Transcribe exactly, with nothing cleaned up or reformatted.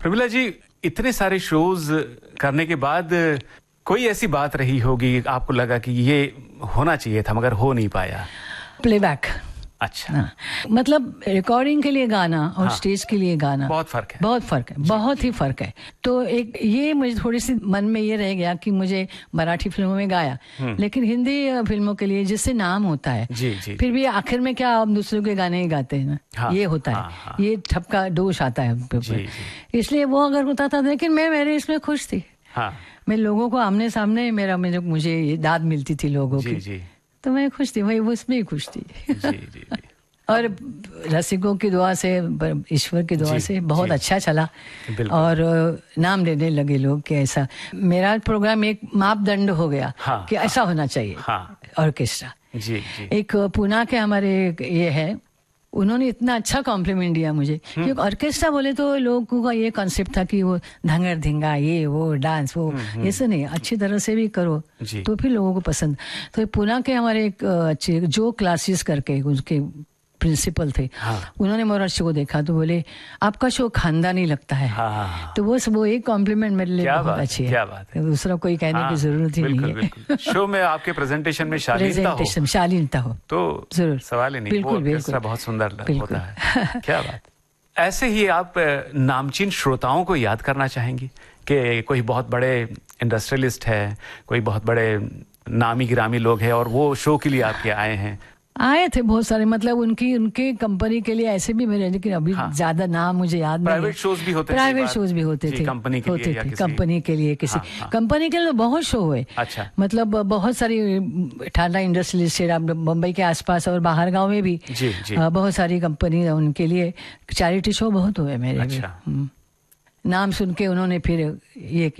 प्रमिला जी, इतने सारे शोज करने के बाद कोई ऐसी बात रही होगी आपको लगा कि ये होना चाहिए था मगर हो नहीं पाया? प्लेबैक। अच्छा। हाँ, मतलब रिकॉर्डिंग के लिए गाना और हाँ, स्टेज के लिए गाना बहुत फर्क है। बहुत फर्क है, बहुत ही फर्क है। तो एक ये मुझे थोड़ी सी मन में ये रह गया कि मुझे मराठी फिल्मों में गाया, लेकिन हिंदी फिल्मों के लिए जिससे नाम होता है, जी, जी, फिर भी आखिर में क्या हम दूसरों के गाने ही गाते हैं ना। हाँ, ये होता हाँ, है। हाँ, ये ठपका दोष आता है उनके ऊपर, इसलिए वो अगर होता था, लेकिन मैं मेरे इसमें खुश थी। हाँ, मैं लोगों को आमने सामने मेरा मुझे मुझे दाद मिलती थी लोगों जी, की, जी। तो मैं खुश थी, वही उसमें ही खुश थी। जी, जी, जी। और रसिकों की दुआ से, ईश्वर की दुआ से बहुत अच्छा चला और नाम लेने लगे लोग कि ऐसा मेरा प्रोग्राम एक मापदंड हो गया। हाँ, कि ऐसा होना चाहिए। हाँ, ऑर्केस्ट्रा। जी, जी। एक पूना के हमारे ये है, उन्होंने इतना अच्छा कॉम्प्लीमेंट दिया मुझे, क्योंकि ऑर्केस्ट्रा बोले तो लोगों का ये कॉन्सेप्ट था कि वो धंगर धिंगा, ये वो डांस वो, ऐसे नहीं, अच्छी तरह से भी करो तो फिर लोगों को पसंद। तो पूना के हमारे एक अच्छे जो क्लासेस करके उसके प्रिंसिपल थे। हाँ, उन्होंने मोहर्रम को देखा तो बोले आपका शो खानदानी लगता है। हाँ, तो वो वो एक कॉम्प्लीमेंट मेरे लिए बहुत अच्छी है। क्या बात है, दूसरा कोई कहने हाँ, की जरूरत ही नहीं है। बिल्कुल। शो में आपके प्रेजेंटेशन में शालीनता हो, शालीनता हो तो जरूर, सवाल ही नहीं। बिल्कुल, बिल्कुल, बहुत सुंदर होता है। क्या बात। ऐसे ही आप नामचीन श्रोताओं को याद करना चाहेंगी कि कोई बहुत बड़े इंडस्ट्रियलिस्ट है, कोई बहुत बड़े नामी गिरामी लोग हैं और वो शो के लिए आपके आए हैं? आए थे बहुत सारे, मतलब उनकी उनकी कंपनी के लिए ऐसे भी मेरे, लेकिन अभी हाँ, ज्यादा नाम मुझे याद नहीं। प्राइवेट शोज भी होते थे, प्राइवेट शोज भी होते थे, कंपनी के लिए, थे कंपनी के लिए किसी हाँ, कंपनी के लिए बहुत शो हुए। अच्छा। मतलब बहुत सारी ठाडा इंडस्ट्रियलिस्ट, मुंबई के आसपास और बाहर गांव में भी जी, जी। बहुत सारी कंपनी, उनके लिए चैरिटी शो बहुत हुए मेरे। अच्छा। नाम सुन के उन्होंने फिर ये